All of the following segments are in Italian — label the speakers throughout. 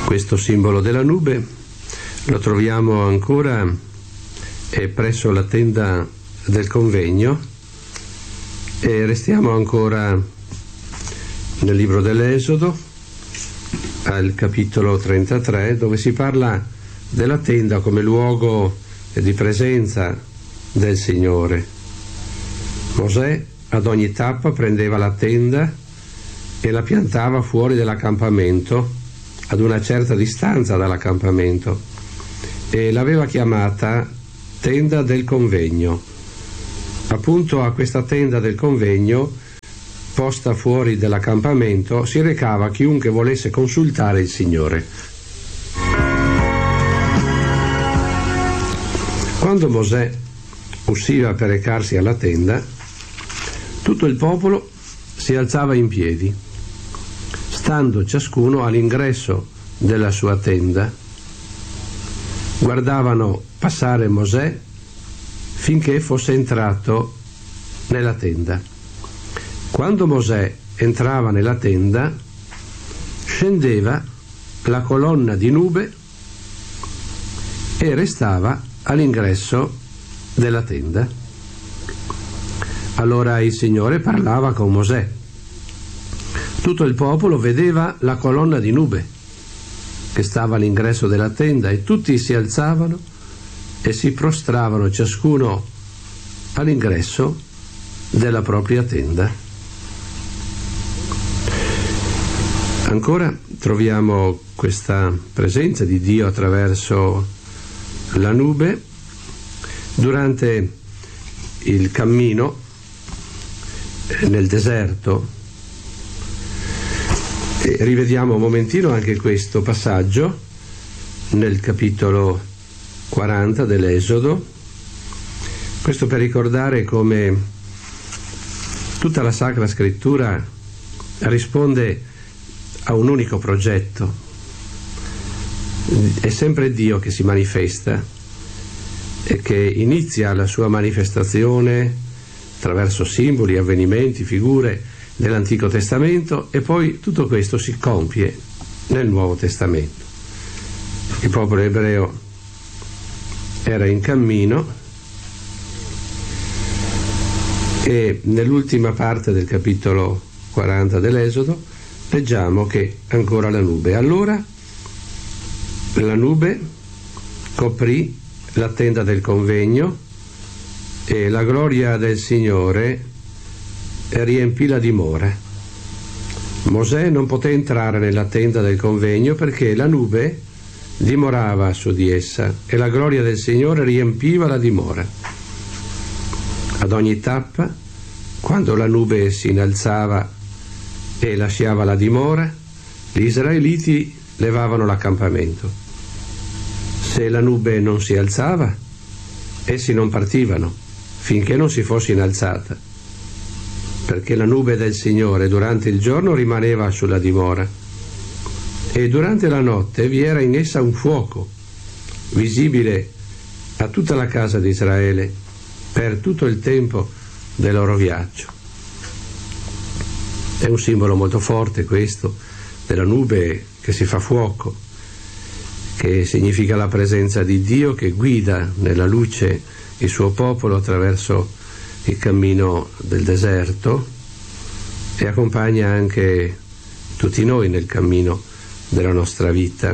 Speaker 1: Questo simbolo della nube lo troviamo ancora presso la tenda del convegno, e restiamo ancora nel libro dell'Esodo, al capitolo 33, dove si parla della tenda come luogo di presenza del Signore. Mosè ad ogni tappa prendeva la tenda e la piantava fuori dell'accampamento, ad una certa distanza dall'accampamento, e l'aveva chiamata tenda del convegno. Appunto a questa tenda del convegno, posta fuori dell'accampamento, si recava chiunque volesse consultare il Signore. Quando Mosè usciva per recarsi alla tenda, tutto il popolo si alzava in piedi, stando ciascuno all'ingresso della sua tenda. Guardavano passare Mosè finché fosse entrato nella tenda. Quando Mosè entrava nella tenda, scendeva la colonna di nube e restava all'ingresso della tenda. Allora il Signore parlava con Mosè. Tutto il popolo vedeva la colonna di nube che stava all'ingresso della tenda, e tutti si alzavano e si prostravano ciascuno all'ingresso della propria tenda. Ancora troviamo questa presenza di Dio attraverso la nube durante il cammino nel deserto. E rivediamo un momentino anche questo passaggio nel capitolo 40 dell'Esodo, questo per ricordare come tutta la Sacra Scrittura risponde a un unico progetto. È sempre Dio che si manifesta e che inizia la sua manifestazione attraverso simboli, avvenimenti, figure dell'Antico Testamento, e poi tutto questo si compie nel Nuovo Testamento. Il popolo ebreo era in cammino, e nell'ultima parte del capitolo 40 dell'Esodo leggiamo che ancora la nube. Allora la nube coprì la tenda del convegno, e la gloria del Signore riempì la dimora. Mosè non poté entrare nella tenda del convegno perché la nube dimorava su di essa, e la gloria del Signore riempiva la dimora. Ad ogni tappa, quando la nube si innalzava e lasciava la dimora, gli israeliti levavano l'accampamento. Se la nube non si alzava, essi non partivano finché non si fosse innalzata, perché la nube del Signore durante il giorno rimaneva sulla dimora, e durante la notte vi era in essa un fuoco visibile a tutta la casa di Israele per tutto il tempo del loro viaggio. È un simbolo molto forte questo, della nube che si fa fuoco, che significa la presenza di Dio che guida nella luce il suo popolo attraverso il cammino del deserto, e accompagna anche tutti noi nel cammino della nostra vita.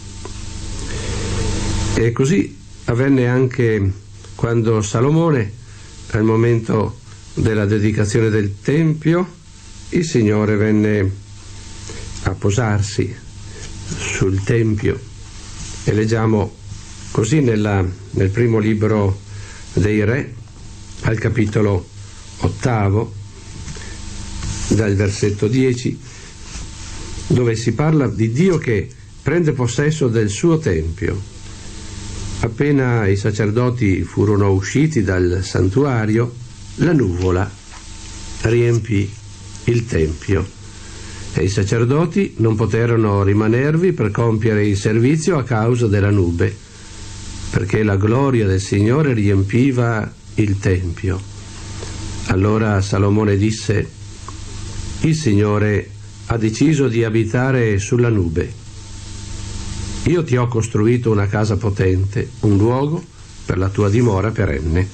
Speaker 1: E così avvenne anche quando Salomone, al momento della dedicazione del Tempio, il Signore venne a posarsi sul Tempio, e leggiamo così nel primo libro dei Re, al capitolo 8, dal versetto 10, dove si parla di Dio che prende possesso del suo Tempio. Appena i sacerdoti furono usciti dal santuario, la nuvola riempì il Tempio, e i sacerdoti non poterono rimanervi per compiere il servizio a causa della nube, perché la gloria del Signore riempiva il Tempio. Allora Salomone disse: il Signore ha deciso di abitare sulla nube. Io ti ho costruito una casa potente, un luogo per la tua dimora perenne.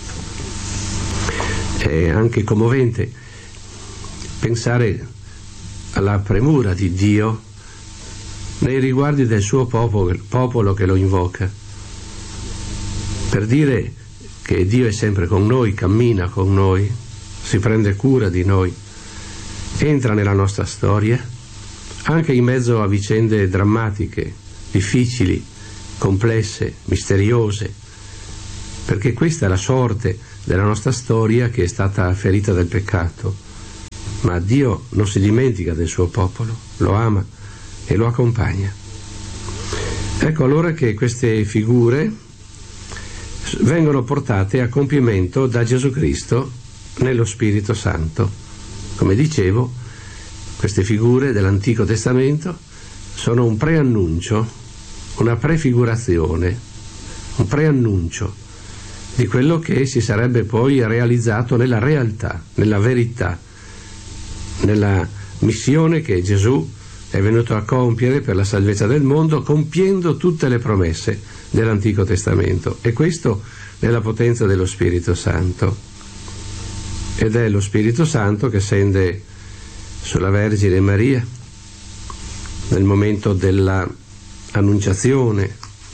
Speaker 1: È anche commovente pensare alla premura di Dio nei riguardi del suo popolo che lo invoca, per dire che Dio è sempre con noi, cammina con noi, si prende cura di noi, entra nella nostra storia, anche in mezzo a vicende drammatiche, difficili, complesse, misteriose, perché questa è la sorte della nostra storia che è stata ferita dal peccato. Ma Dio non si dimentica del suo popolo, lo ama e lo accompagna. Ecco allora che queste figure vengono portate a compimento da Gesù Cristo nello Spirito Santo. Come dicevo, queste figure dell'Antico Testamento sono un preannuncio, una prefigurazione, un preannuncio di quello che si sarebbe poi realizzato nella realtà, nella verità, nella missione che Gesù è venuto a compiere per la salvezza del mondo, compiendo tutte le promesse dell'Antico Testamento, e questo nella potenza dello Spirito Santo. Ed è lo Spirito Santo che scende sulla Vergine Maria nel momento della annunciazione,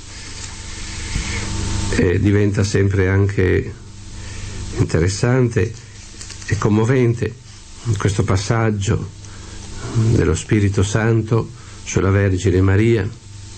Speaker 1: e diventa sempre anche interessante e commovente questo passaggio dello Spirito Santo sulla Vergine Maria.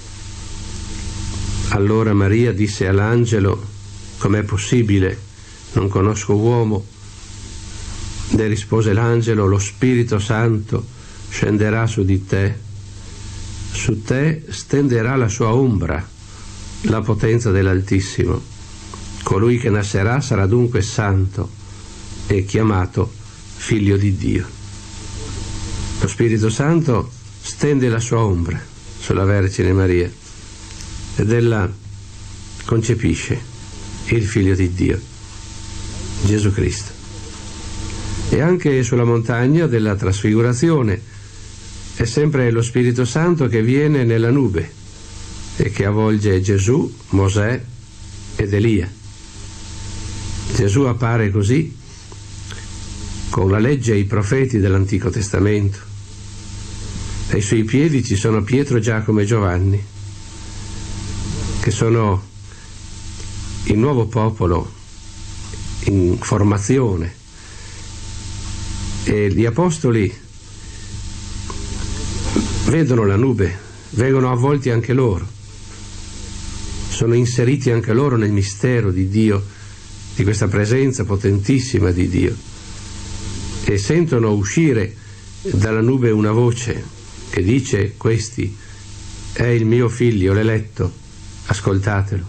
Speaker 1: Allora Maria disse all'angelo: com'è possibile? Non conosco uomo. Le rispose l'angelo: lo Spirito Santo scenderà su di te, su te stenderà la sua ombra, la potenza dell'Altissimo. Colui che nascerà sarà dunque santo e chiamato Figlio di Dio. Lo Spirito Santo stende la sua ombra sulla Vergine Maria ed ella concepisce il Figlio di Dio, Gesù Cristo. E anche sulla montagna della trasfigurazione è sempre lo Spirito Santo che viene nella nube e che avvolge Gesù, Mosè ed Elia. Gesù appare così con la legge e i profeti dell'Antico Testamento. Ai suoi piedi ci sono Pietro, Giacomo e Giovanni, che sono il nuovo popolo in formazione, e gli apostoli vedono la nube, vengono avvolti anche loro, sono inseriti anche loro nel mistero di Dio, di questa presenza potentissima di Dio, e sentono uscire dalla nube una voce che dice: questi è il mio figlio, l'eletto, ascoltatelo.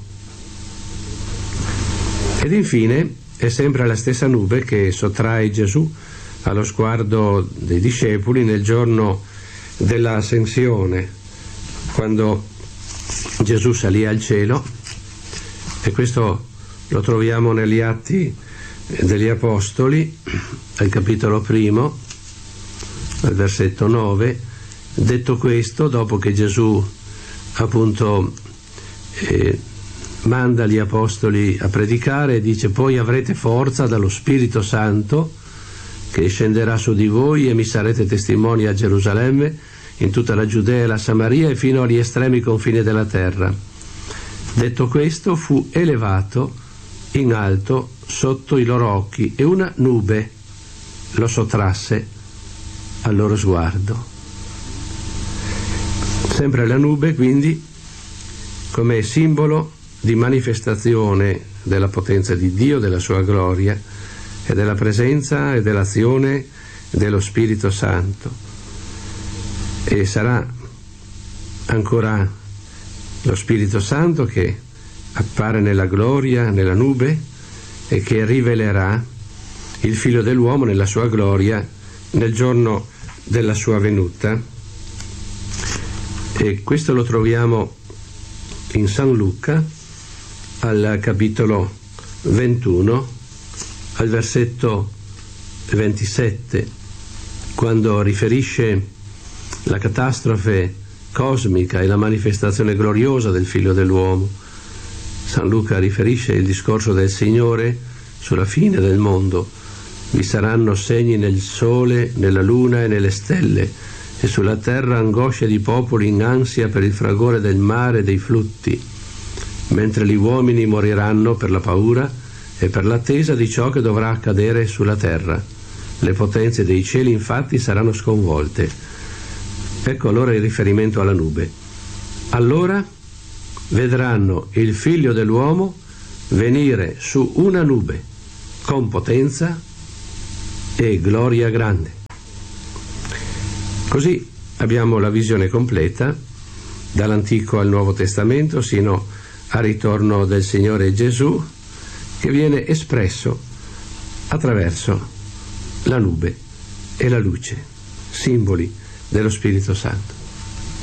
Speaker 1: Ed infine è sempre la stessa nube che sottrae Gesù allo sguardo dei discepoli nel giorno dell'ascensione, quando Gesù salì al cielo, e questo lo troviamo negli Atti degli Apostoli, al capitolo 1, al versetto 9. Detto questo, dopo che Gesù appunto manda gli apostoli a predicare, dice: poi avrete forza dallo Spirito Santo che scenderà su di voi, e mi sarete testimoni a Gerusalemme, in tutta la Giudea e la Samaria e fino agli estremi confini della terra. Detto questo, fu elevato in alto sotto i loro occhi, e una nube lo sottrasse al loro sguardo. Sempre la nube, quindi, come simbolo di manifestazione della potenza di Dio, della sua gloria e della presenza e dell'azione dello Spirito Santo. E sarà ancora lo Spirito Santo che appare nella gloria, nella nube, e che rivelerà il Figlio dell'uomo nella sua gloria nel giorno della sua venuta. E questo lo troviamo in San Luca al capitolo 21, al versetto 27, quando riferisce la catastrofe cosmica e la manifestazione gloriosa del Figlio dell'uomo. San Luca riferisce il discorso del Signore sulla fine del mondo. Vi saranno segni nel sole, nella luna e nelle stelle, e sulla terra angosce di popoli in ansia per il fragore del mare e dei flutti, mentre gli uomini moriranno per la paura e per l'attesa di ciò che dovrà accadere sulla terra. Le potenze dei cieli infatti saranno sconvolte. Ecco allora il riferimento alla nube. Allora vedranno il Figlio dell'uomo venire su una nube con potenza e gloria grande. Così abbiamo la visione completa dall'Antico al Nuovo Testamento sino al ritorno del Signore Gesù, che viene espresso attraverso la nube e la luce, simboli dello Spirito Santo.